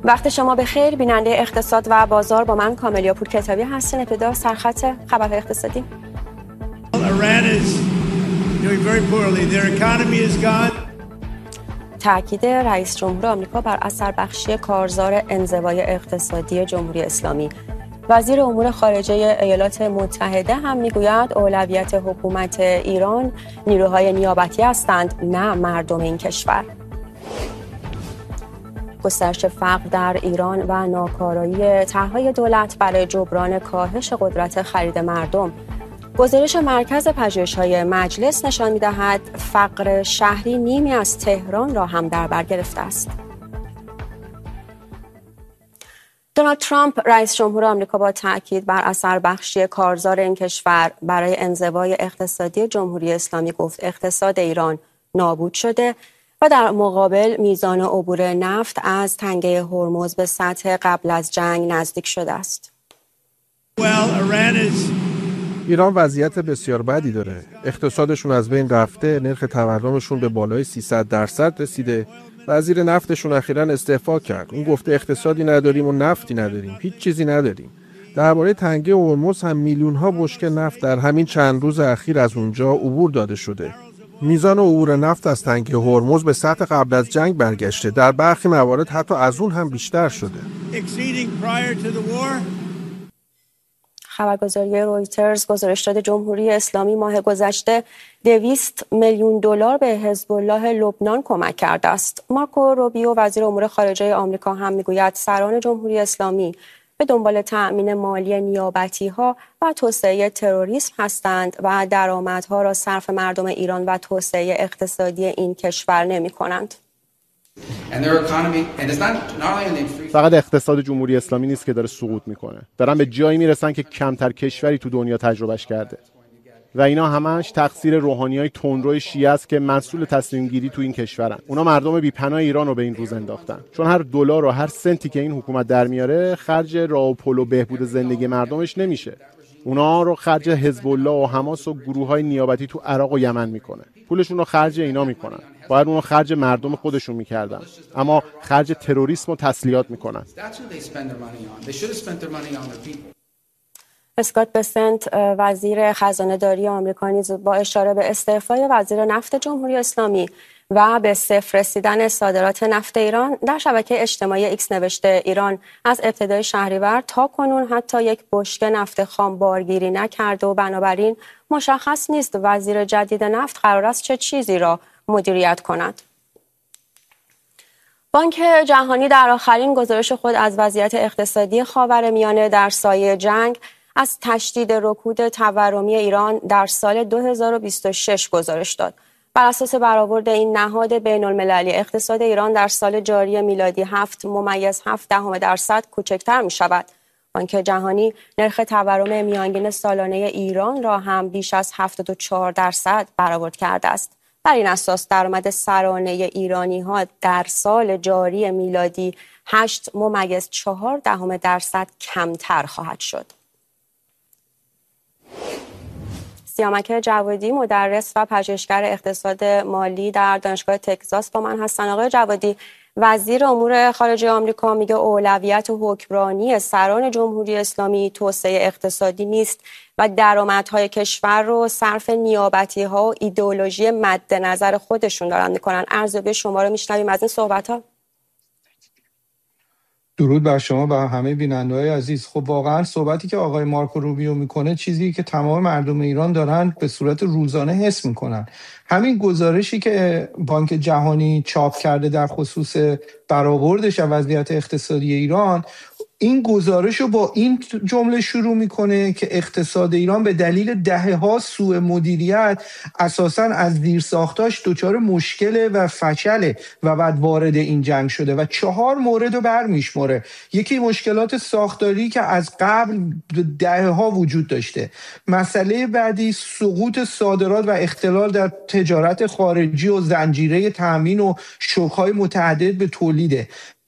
وقت شما بخیر. بیننده اقتصاد و بازار با من کاملیا پورکتابی هستین. ابتدا سرخط خبرهای اقتصادی. تأکید رئیس جمهور آمریکا بر اثر بخشی کارزار انزوای اقتصادی جمهوری اسلامی. وزیر امور خارجه ایالات متحده هم میگوید اولویت حکومت ایران نیروهای نیابتی هستند، نه مردم این کشور. گسترش فقر در ایران و ناکارایی طرح‌های دولت برای جبران کاهش قدرت خرید مردم. گزارش مرکز پژوهش‌های مجلس نشان می‌دهد فقر شهری نیمی از تهران را هم در بر گرفته است. دونالد ترامپ رئیس جمهور آمریکا با تاکید بر اثر بخشی کارزار این کشور برای انزوای اقتصادی جمهوری اسلامی گفت اقتصاد ایران نابود شده و در مقابل میزان عبور نفت از تنگه هرمز به سطح قبل از جنگ نزدیک شده است. ایران وضعیت بسیار بدی داره. اقتصادشون از بین رفته، نرخ تورمشون به بالای 300% رسیده. وزیر نفتشون اخیراً استعفا کرد. اون گفته اقتصادی نداریم و نفتی نداریم. هیچ چیزی نداریم. درباره تنگه هرمز هم میلیون‌ها بشکه نفت در همین چند روز اخیر از اونجا عبور داده شده. میزان عبور نفت از تنگه هرمز به سطح قبل از جنگ برگشته. در برخی موارد حتی از اون هم بیشتر شده. خبرگزاری رویترز گزارش داده جمهوری اسلامی ماه گذشته 200 میلیون دلار به حزب الله لبنان کمک کرده است. مارکو روبیو وزیر امور خارجه آمریکا هم میگوید سران جمهوری اسلامی به دنبال تأمین مالی نیابتی‌ها و توسعه تروریسم هستند و درآمدها را صرف مردم ایران و توسعه اقتصادی این کشور نمی‌کنند. فقط اقتصاد جمهوری اسلامی نیست که داره سقوط میکنه، دارن به جایی میرسن که کمتر کشوری تو دنیا تجربهش کرده و اینا همش تقصیر روحانیای تندروی شیعه است که مسئول تصمیم گیری تو این کشورن. اونا مردم بی‌پناه ایران رو به این روز انداختن، چون هر دلار و هر سنتی که این حکومت در میاره خرج راه و پل و بهبود زندگی مردمش نمیشه. اونا رو خرج حزب الله و حماس و گروه‌های نیابتی تو عراق و یمن میکنه. پولشون رو خرج اینا میکنن. باید اونو خرج مردم خودشون میکردن، اما خرج تروریسم و تسلیحات میکنن. اسکات بسنت وزیر خزانه داری آمریکا نیز با اشاره به استعفای وزیر نفت جمهوری اسلامی و به صفر رسیدن صادرات نفت ایران در شبکه اجتماعی ایکس نوشته ایران از ابتدای شهریور تا کنون حتی یک بشکه نفت خام بارگیری نکرده و بنابراین مشخص نیست وزیر جدید نفت قرار است چه چیزی را مدیریت کند. بانک جهانی در آخرین گزارش خود از وضعیت اقتصادی خاورمیانه در سایه جنگ از تشدید رکود تورمی ایران در سال 2026 گزارش داد. بر اساس برآورد این نهاد بین‌المللی اقتصاد ایران در سال جاری میلادی 7.7% کوچکتر می شود. بانک جهانی نرخ تورم میانگین سالانه ایران را هم بیش از 74% برآورد کرده است. بر این اساس درآمد سرانه ایرانی‌ها در سال جاری میلادی 8.4% کمتر خواهد شد. سیامک جوادی مدرس و پژوهشگر اقتصاد مالی در دانشگاه تگزاس با من هستن. آقای جوادی، وزیر امور خارجه آمریکا میگه اولویت حکمرانی سران جمهوری اسلامی توسعه اقتصادی نیست و درآمدهای کشور رو صرف نیابتی‌ها و ایدئولوژی مد نظر خودشون دارن میکنن. ارزیابی شما رو میشنویم از این صحبت‌ها. درود بر شما و همه بیننده‌های عزیز. خب واقعا صحبتی که آقای مارکو روبیو میکنه چیزی که تمام مردم ایران دارن به صورت روزانه حس میکنن. همین گزارشی که بانک جهانی چاپ کرده در خصوص برآوردش از وضعیت اقتصادی ایران، این گزارش رو با این جمله شروع میکنه که اقتصاد ایران به دلیل دهه‌ها سوء مدیریت اساساً از زیرساختاش دچار مشکل و فشله و بعد وارد این جنگ شده و 4 مورد رو برمیشماره. یکی مشکلات ساختاری که از قبل دهه‌ها وجود داشته. مسئله بعدی سقوط صادرات و اختلال در تجارت خارجی و زنجیره تامین و شوک‌های متعدد به تولیده.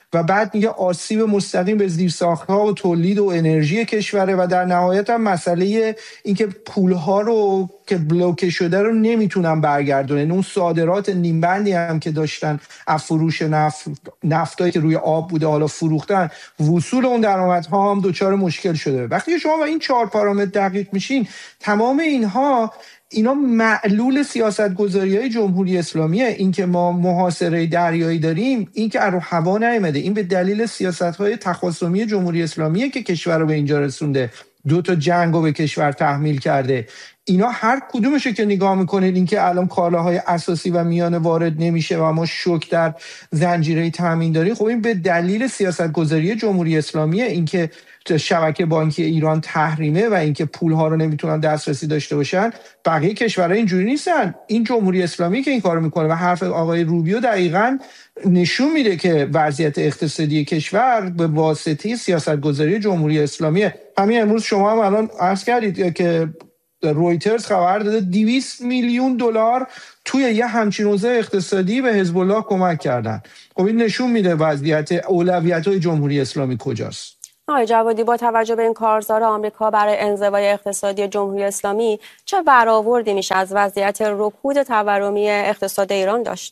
و بعد میگه آسیب مستقیم به زیرساخت‌ها و تولید و انرژی کشوره و در نهایت هم مسئله اینکه پول‌ها رو که بلوکه شده رو نمیتونن برگردونن. اون صادرات نیمبندی هم که داشتن از فروش نفتایی که روی آب بوده حالا فروختن، وصول اون درآمدها هم دچار مشکل شده. وقتی شما با این 4 پارامتر دقیق میشین، تمام اینا معلول سیاست‌گذاری‌های جمهوری اسلامیه. این که ما محاصره دریایی داریم، این که رو هوا نیامده، این به دلیل سیاست‌های تخاصمی جمهوری اسلامیه که کشور رو به اینجا رسونده، 2 تا جنگ رو به کشور تحمیل کرده. اینا هر کدومشه که نگاه میکنید، این که الان کالاهای اساسی و میانه وارد نمیشه و ما شوک در زنجیره تامین داریم، خب این به دلیل سیاست‌گذاری جمهوری اسلامیه. این که شبکه بانکی ایران تحریمه و اینکه پولها رو نمیتونن دسترسی داشته باشن. بقیه کشورها اینجوری نیستن، این جمهوری اسلامی که این کارو میکنه و حرف آقای روبیو دقیقاً نشون میده که وضعیت اقتصادی کشور به واسطه سیاست‌گذاری جمهوری اسلامیه. همین امروز شما هم الان عرض کردید که رویترز خبر داده 200 میلیون دلار توی یه همچین اوضاع اقتصادی به حزب الله کمک کردن. خب این نشون میده وضعیت اولویت‌های جمهوری اسلامی کجاست. آقای جوادی، با توجه به این کارزار آمریکا برای انزوای اقتصادی جمهوری اسلامی، چه برآوردی میشه از وضعیت رکود تورمی اقتصاد ایران داشت؟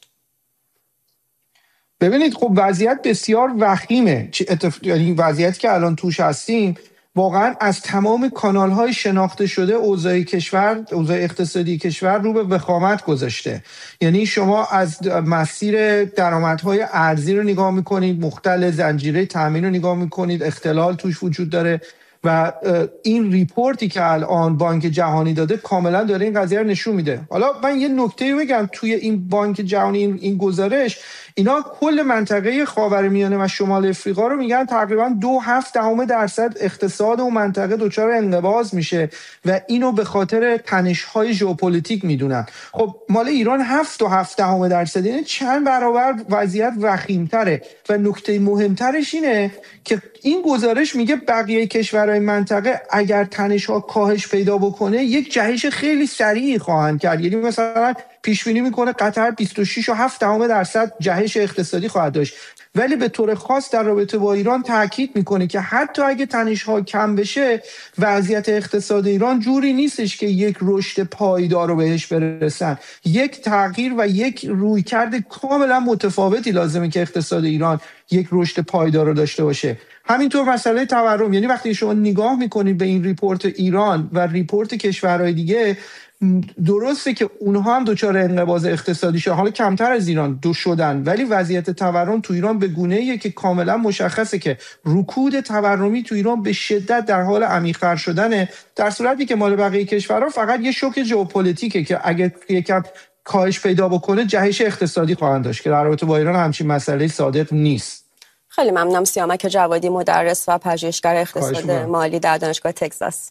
ببینید، خب وضعیت بسیار وخیمه. یعنی وضعیتی که الان توش هستیم واقعا از تمام کانال‌های شناخته شده اوضاع اقتصادی کشور رو به وخامت گذاشته. یعنی شما از مسیر درآمدهای ارزی رو نگاه میکنید، مختل زنجیره تامین رو نگاه میکنید، اختلال توش وجود داره و این ریپورتی که الان بانک جهانی داده کاملا داره این قضیه رو نشون میده. حالا من یه نکته بگم، توی این بانک جهانی این گزارش، اینا کل منطقه خاورمیانه و شمال افریقا رو میگن تقریبا 2.7% اقتصاد اون منطقه دچار انقباض میشه و اینو به خاطر تنش‌های ژئوپلیتیک میدونن. خب مال ایران 7.7%، یعنی چند برابر وضعیت وخیم‌تره. و نکته مهمترش اینه که این گزارش میگه بقیه کشورهای منطقه اگر تنش‌ها کاهش پیدا بکنه یک جهش خیلی سریعی خواهند کرد. یعنی مثلا پیش بینی میکنه قطر 26.7% جهش اقتصادی خواهد داشت، ولی به طور خاص در رابطه با ایران تاکید میکنه که حتی اگه تنش‌ها کم بشه، وضعیت اقتصاد ایران جوری نیستش که یک رشد پایدار رو بهش برسن. یک تغییر و یک رویکرد کاملا متفاوتی لازمه که اقتصاد ایران یک رشد پایدار رو داشته باشه. همینطور مسئله تورم، یعنی وقتی شما نگاه میکنید به این ریپورت ایران و ریپورت کشورهای دیگه، درسته که اونها هم دچار انقباض اقتصادی شدن، حالا کمتر از ایران شدن، ولی وضعیت تورم تو ایران به گونه‌ایه که کاملا مشخصه که رکود تورمی تو ایران به شدت در حال عمیق‌تر شدنه، در صورتی که مال بقیه کشورها فقط یه شوک ژئوپلیتیکه که اگه یکم کاهش پیدا بکنه جهش اقتصادی خواهند داشت که در رابطه با ایران همچین مسئله صادق نیست. خیلی ممنونم. سیامک جوادی، مدرس و پژوهشگر اقتصاد مالی در دانشگاه تگزاس.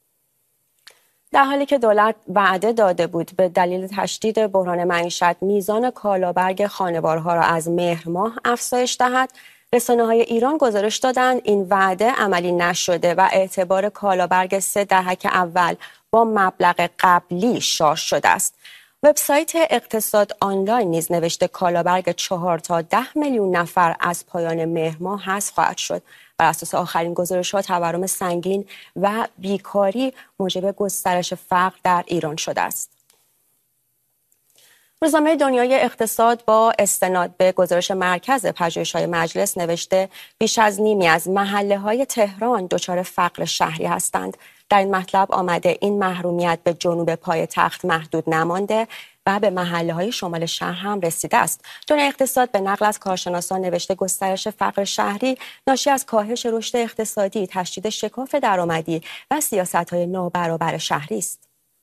در حالی که دولت وعده داده بود به دلیل تشدید بحران معیشت میزان کالابرگ خانوارها را از مهر ماه افزایش دهد، رسانه‌های ایران گزارش دادند این وعده عملی نشده و اعتبار کالابرگ 3 دهک اول با مبلغ قبلی شارژ شده است. وبسایت اقتصاد آنلاین نیز نوشته کالابرگ 4 تا 10 میلیون نفر از پایان مهر ماه حذف خواهد شد. بر اساس آخرین گزارش‌ها تورم سنگین و بیکاری موجب گسترش فقر در ایران شده است. روزنامه دنیای اقتصاد با استناد به گزارش مرکز پژوهش‌های مجلس نوشته بیش از نیمی از محله‌های تهران دچار فقر شهری هستند. در این مطلب آمده این محرومیت به جنوب پایتخت محدود نمانده و به محله‌های شمال شهر هم رسیده است. دنیای اقتصاد به نقل از کارشناسان نوشته گسترش فقر شهری ناشی از کاهش رشد اقتصادی، تشدید شکاف درآمدی و سیاست‌های نابرابر شهری است.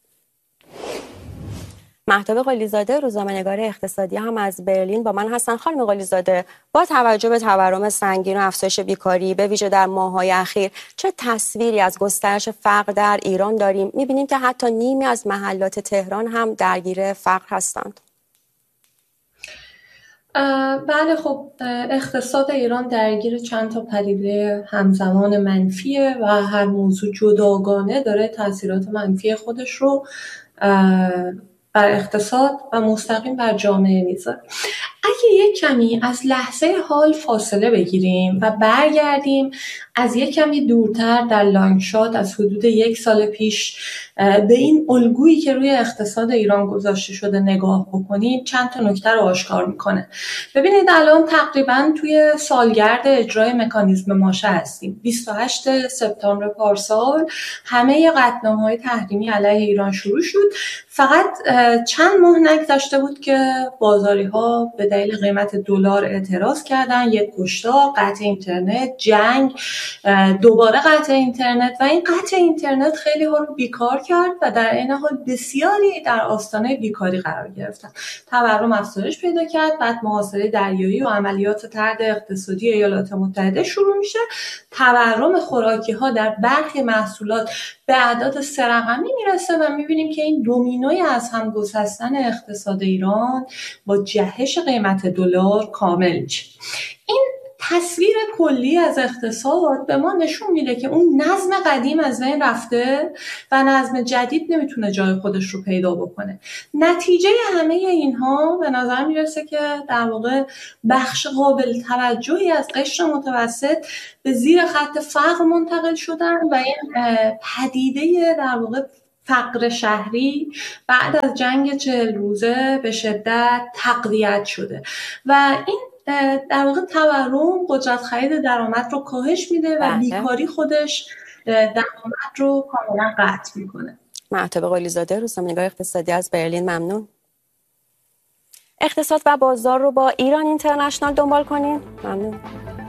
مهتاب قلیزاده، روزنامه‌نگار اقتصادی هم از برلین با من هستن. خانم قلیزاده، با توجه به تورم سنگین و افزایش بیکاری به ویژه در ماه‌های اخیر، چه تصویری از گسترش فقر در ایران داریم؟ می‌بینیم که حتی نیمی از محلات تهران هم درگیر فقر هستند. بله، خب اقتصاد ایران درگیر چند تا پدیده همزمان منفیه و هر موضوع جداگانه داره تاثیرات منفی خودش رو بر اقتصاد و مستقیم بر جامعه میذاره. اگه یک کمی از لحظه حال فاصله بگیریم و برگردیم از یک کمی دورتر در لانگشات از حدود 1 سال پیش به این الگویی که روی اقتصاد ایران گذاشته شده نگاه بکنیم، چند تا نکته رو آشکار میکنه. ببینید الان تقریبا توی سالگرد اجرای مکانیزم ماشه هستیم. 28 سپتامبر پارسال همه قطعنامه‌های تحریمی علیه ایران شروع شد. فقط چند ماه نگذشته بود که بازاری‌ها به دلیل قیمت دلار اعتراض کردن، یک کشتار، قطع اینترنت، جنگ، دوباره قطع اینترنت و این قطع اینترنت خیلی ها رو بیکار کرد و در عین حال بسیاری در آستانه بیکاری قرار گرفتن. تورم افزایش پیدا کرد، بعد محاصره دریایی و عملیات طرد اقتصادی ایالات متحده شروع میشه. تورم خوراکی ها در برخی محصولات به اعداد 3 رقمی میرسه و میبینیم که این دومینوی از هم گسستن اقتصاد ایران با جهش قیمت دلار کامل میشه. این تصویر کلی از اقتصاد به ما نشون میده که اون نظم قدیم از بین رفته و نظم جدید نمیتونه جای خودش رو پیدا بکنه. نتیجه همه اینها به نظر میرسه که در واقع بخش قابل توجهی از قشر متوسط به زیر خط فقر منتقل شدن و این پدیده در واقع فقر شهری بعد از جنگ 40 روزه به شدت تقویت شده و این در واقع تورم قدرت خرید درآمد رو کاهش میده و بیکاری خودش درآمد رو کاملا قطع میکنه. معتب قلی‌زاده، روزنامه‌نگار اقتصادی از برلین، ممنون. اقتصاد و بازار رو با ایران اینترنشنال دنبال کنین. ممنون.